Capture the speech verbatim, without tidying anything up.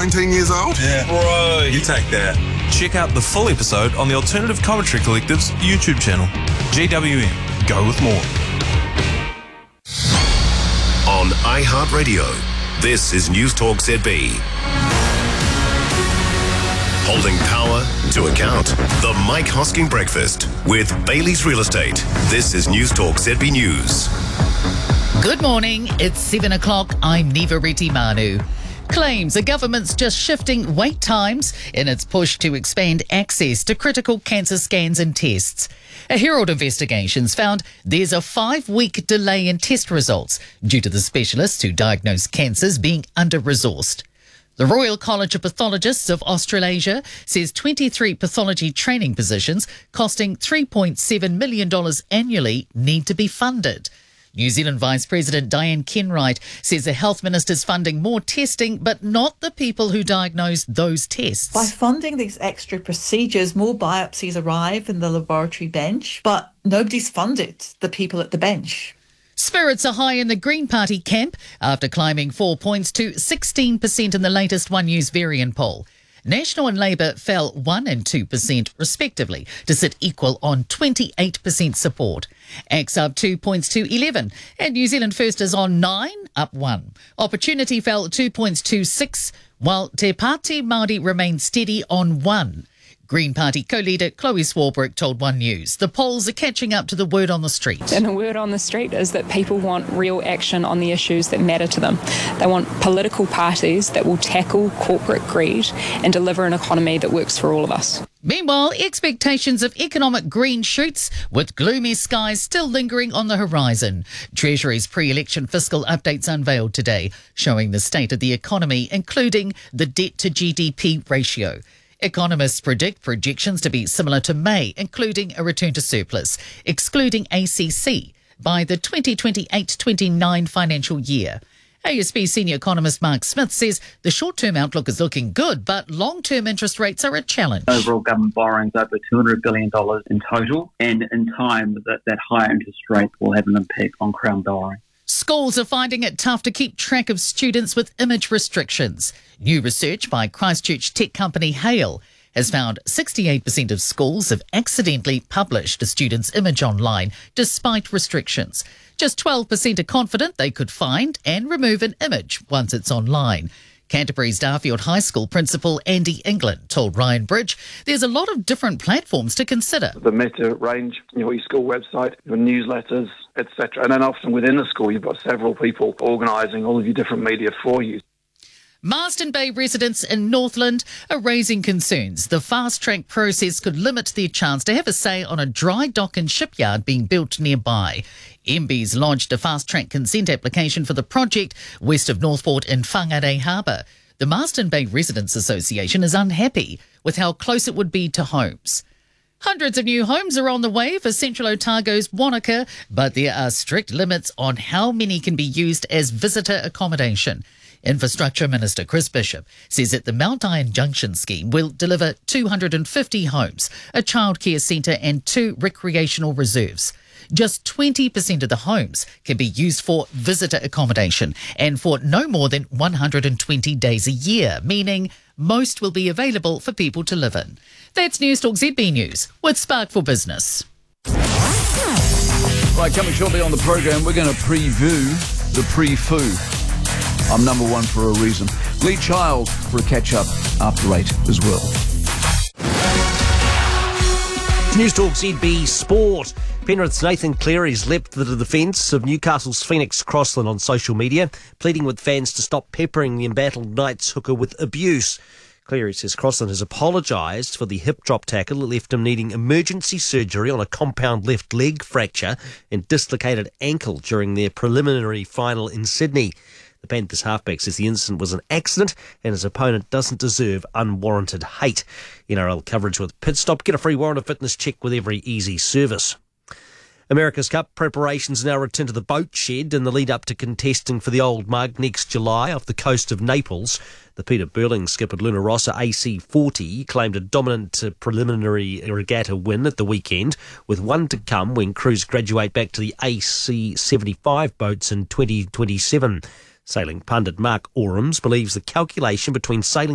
nineteen years old? Yeah. Bro, you take that. Check out the full episode on the Alternative Commentary Collective's YouTube channel. G W M. Go with more. On iHeartRadio, this is News Talk Z B. Holding power to account. The Mike Hosking Breakfast with Bailey's Real Estate. This is News Talk Z B News. Good morning. It's seven o'clock. I'm Neva Retimanu. Claims the government's just shifting wait times in its push to expand access to critical cancer scans and tests. A Herald Investigations found there's a five-week delay in test results due to the specialists who diagnose cancers being under-resourced. The Royal College of Pathologists of Australasia says twenty-three pathology training positions costing three point seven million dollars annually need to be funded. New Zealand Vice President Diane Kenwright says the Health Minister's funding more testing, but not the people who diagnose those tests. By funding these extra procedures, more biopsies arrive in the laboratory bench, but nobody's funded the people at the bench. Spirits are high in the Green Party camp after climbing four points to sixteen percent in the latest One News variant poll. National and Labour fell one and two percent respectively to sit equal on twenty-eight percent support. X up two points to eleven and New Zealand First is on nine, up one. Opportunity fell two points to six, while Te Pāti Māori remained steady on one. Green Party co-leader Chloe Swarbrick told One News the polls are catching up to the word on the street. And the word on the street is that people want real action on the issues that matter to them. They want political parties that will tackle corporate greed and deliver an economy that works for all of us. Meanwhile, expectations of economic green shoots with gloomy skies still lingering on the horizon. Treasury's pre-election fiscal updates unveiled today, showing the state of the economy, including the debt to G D P ratio. Economists predict projections to be similar to May, including a return to surplus, excluding A C C, by the twenty twenty-eight twenty-nine financial year. A S B senior economist Mark Smith says the short-term outlook is looking good, but long-term interest rates are a challenge. Overall government borrowing is over two hundred billion dollars in total, and in time that, that higher interest rate will have an impact on Crown borrowing. Schools are finding it tough to keep track of students with image restrictions. New research by Christchurch tech company Hale has found sixty-eight percent of schools have accidentally published a student's image online despite restrictions. Just twelve percent are confident they could find and remove an image once it's online. Canterbury's Darfield High School principal Andy England told Ryan Bridge there's a lot of different platforms to consider. The meta range, you know, your school website, your newsletters, et cetera. And then often within the school, you've got several people organising all of your different media for you. Marsden Bay residents in Northland are raising concerns the fast-track process could limit their chance to have a say on a dry dock and shipyard being built nearby. M B's lodged a fast-track consent application for the project west of Northport in Whangarei Harbour. The Marsden Bay Residents Association is unhappy with how close it would be to homes. Hundreds of new homes are on the way for Central Otago's Wanaka, but there are strict limits on how many can be used as visitor accommodation. Infrastructure Minister Chris Bishop says that the Mount Iron Junction scheme will deliver two hundred fifty homes, a childcare centre and two recreational reserves. Just twenty percent of the homes can be used for visitor accommodation and for no more than one hundred twenty days a year, meaning most will be available for people to live in. That's News Talk Z B News with Spark for Business. Right, coming shortly on the program, we're going to preview the pre-foo. I'm number one for a reason. Lee Child for a catch-up after eight as well. News Talk Z B Sport. Penrith's Nathan Cleary's leapt to the defence of Newcastle's Phoenix Crossland on social media, pleading with fans to stop peppering the embattled Knights hooker with abuse. Cleary says Crossland has apologised for the hip drop tackle that left him needing emergency surgery on a compound left leg fracture and dislocated ankle during their preliminary final in Sydney. The Panthers halfback says the incident was an accident and his opponent doesn't deserve unwarranted hate. N R L coverage with Pit Stop. Get a free warrant of fitness check with every easy service. America's Cup preparations now return to the boat shed in the lead up to contesting for the Old Mug next July off the coast of Naples. The Peter Burling skippered Luna Rossa A C forty claimed a dominant uh, preliminary regatta win at the weekend, with one to come when crews graduate back to the A C seventy-five boats in twenty twenty-seven. Sailing pundit Mark Orams believes the calculation between sailing